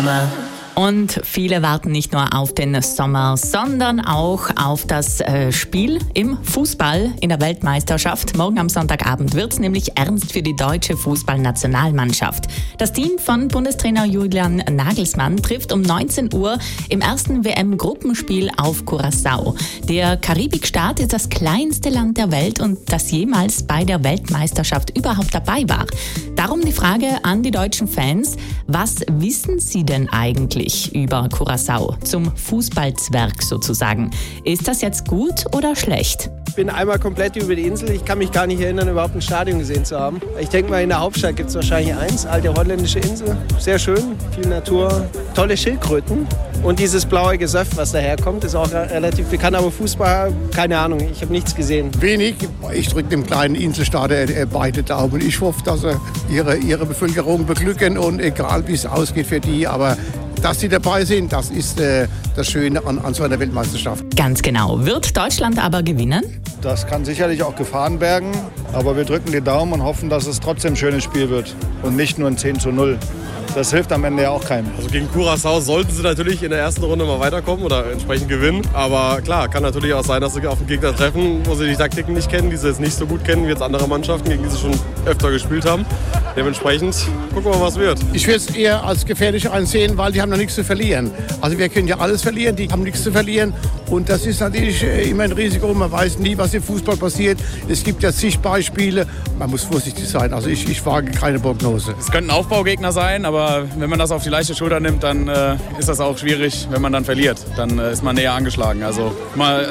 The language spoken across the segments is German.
Und viele warten nicht nur auf den Sommer, sondern auch auf das Spiel im Fußball in der Weltmeisterschaft. Morgen am Sonntagabend wird es nämlich ernst für die deutsche Fußballnationalmannschaft. Das Team von Bundestrainer Julian Nagelsmann trifft um 19 Uhr im ersten WM-Gruppenspiel auf Curaçao. Der Karibikstaat ist das kleinste Land der Welt und das jemals bei der Weltmeisterschaft überhaupt dabei war. Darum die Frage an die deutschen Fans: Was wissen sie denn eigentlich über Curaçao, zum Fußballzwerg sozusagen? Ist das jetzt gut oder schlecht? Ich bin einmal komplett über die Insel. Ich kann mich gar nicht erinnern, überhaupt ein Stadion gesehen zu haben. Ich denke mal, in der Hauptstadt gibt es wahrscheinlich eins, alte holländische Insel. Sehr schön, viel Natur, tolle Schildkröten. Und dieses blaue Gesöff, was daherkommt, ist auch relativ bekannt. Aber Fußball, keine Ahnung, ich habe nichts gesehen. Wenig. Ich drücke dem kleinen Inselstaat beide Daumen. Ich hoffe, dass sie ihre Bevölkerung beglücken und egal, wie es ausgeht für die. Aber dass sie dabei sind, das ist das Schöne an so einer Weltmeisterschaft. Ganz genau. Wird Deutschland aber gewinnen? Das kann sicherlich auch Gefahren bergen, aber wir drücken die Daumen und hoffen, dass es trotzdem ein schönes Spiel wird und nicht nur ein 10:0. Das hilft am Ende ja auch keinem. Also gegen Curaçao sollten sie natürlich in der ersten Runde mal weiterkommen oder entsprechend gewinnen. Aber klar, kann natürlich auch sein, dass sie auf einen Gegner treffen, wo sie die Taktiken nicht kennen, die sie jetzt nicht so gut kennen wie jetzt andere Mannschaften, gegen die sie schon öfter gespielt haben. Dementsprechend gucken wir mal, was wird. Ich würde es eher als gefährlich ansehen, weil die haben noch nichts zu verlieren. Also wir können ja alles verlieren, die haben nichts zu verlieren. Und das ist natürlich immer ein Risiko. Man weiß nie, was im Fußball passiert. Es gibt ja zig Beispiele. Man muss vorsichtig sein. Also ich wage keine Prognose. Es könnten Aufbaugegner sein, aber wenn man das auf die leichte Schulter nimmt, dann ist das auch schwierig, wenn man dann verliert. Dann ist man näher angeschlagen. Also mal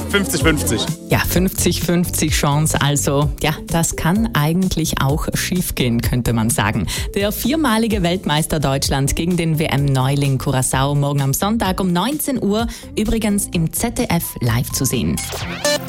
50-50. Ja, 50-50 Chance. Also ja, das kann eigentlich auch schief gehen, könnte man sagen. Der viermalige Weltmeister Deutschland gegen den WM-Neuling Curaçao morgen am Sonntag um 19 Uhr. Übrigens im ZDF live zu sehen.